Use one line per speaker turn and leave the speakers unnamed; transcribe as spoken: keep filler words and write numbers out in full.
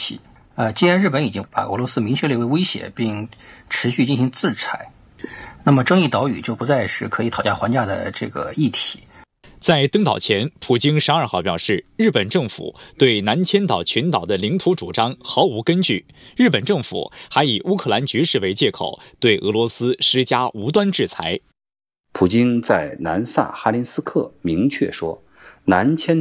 系。呃，既然日本已经把俄罗斯明确列为威胁，并持续进行制裁，那么争议岛屿就不再是可以讨价还价的这个议题。
在登岛前，普京十二号表示，日本政府对南千岛群岛的领土主张毫无根据。日本政府还以乌克兰局势为借口，对俄罗斯施加无端制裁。
普京在南萨哈林斯克明确说，南千